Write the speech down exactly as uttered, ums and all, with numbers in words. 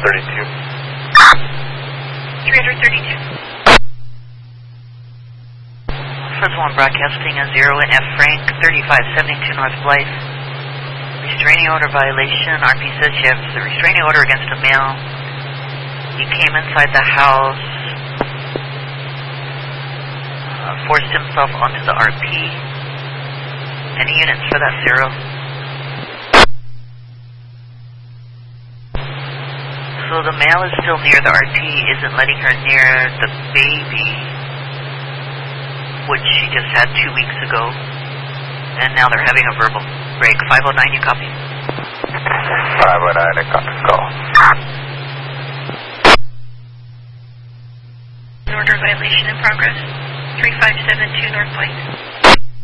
thirty-two. three thirty-two. First one broadcasting a zero in F Frank, thirty-five seventy-two North Blythe. Restraining order violation. R P says you have the restraining order against a male. He came inside the house, uh, forced himself onto the R P. Any units for that zero? So the male is still near the R P, isn't letting her near the baby, which she just had two weeks ago, and now they're having a verbal break. five oh nine, you copy? five oh nine, I copy, call. Order violation in progress. three five seven two North Blythe.